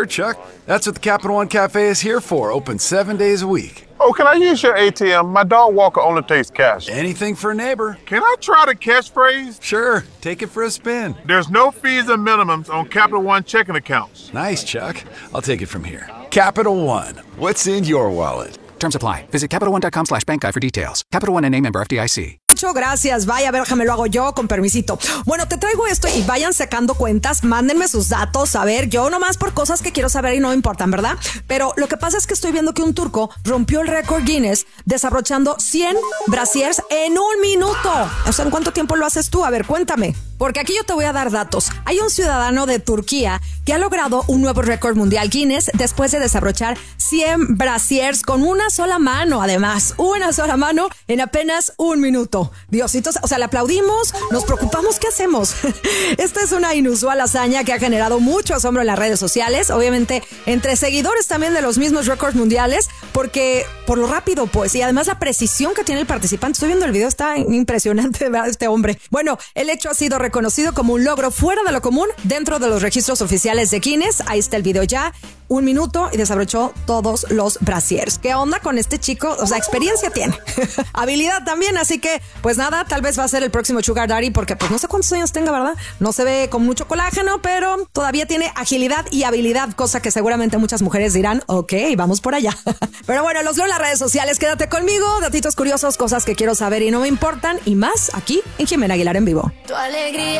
Sure, Chuck. That's what the Capital One Cafe is here for. Open 7 days a week. Oh, can I use your ATM? My dog walker only takes cash. Anything for a neighbor. Can I try the catchphrase? Sure, take it for a spin. There's no fees and minimums on Capital One checking accounts. Nice, Chuck. I'll take it from here. Capital One. What's in your wallet? Terms apply. Visit CapitalOne.com/bankguide for details. Capital One N.A. member FDIC. Muchas gracias. Vaya, a ver, déjame lo hago yo con permisito. Bueno, te traigo esto y vayan sacando cuentas, mándenme sus datos. A ver, yo nomás por cosas que quiero saber y no me importan, ¿verdad? Pero lo que pasa es que estoy viendo que un turco rompió el récord Guinness desabrochando 100 brasiers en un minuto. O sea, ¿en cuánto tiempo lo haces tú? A ver, cuéntame. Porque aquí yo te voy a dar datos. Hay un ciudadano de Turquía que ha logrado un nuevo récord mundial Guinness después de desabrochar 100 brasiers con una sola mano, además. Una sola mano en apenas un minuto. Diositos, o sea, le aplaudimos, nos preocupamos, ¿qué hacemos? Esta es una inusual hazaña que ha generado mucho asombro en las redes sociales, obviamente entre seguidores también de los mismos récords mundiales, porque por lo rápido, pues, y además la precisión que tiene el participante. Estoy viendo el video, está impresionante, ¿verdad? Este hombre. Bueno, el hecho ha sido reconocido como un logro fuera de lo común dentro de los registros oficiales de Guinness. Ahí está el video ya. 1 minuto y desabrochó todos los brasiers. ¿Qué onda con este chico? O sea, experiencia tiene. Habilidad también, así que, pues nada, tal vez va a ser el próximo Sugar Daddy porque pues no sé cuántos años tenga, ¿verdad? No se ve con mucho colágeno, pero todavía tiene agilidad y habilidad, cosa que seguramente muchas mujeres dirán, ok, vamos por allá. Pero bueno, los leo en las redes sociales. Quédate conmigo, datitos curiosos, cosas que quiero saber y no me importan, y más aquí en Jimena Aguilar en Vivo. Tu alegría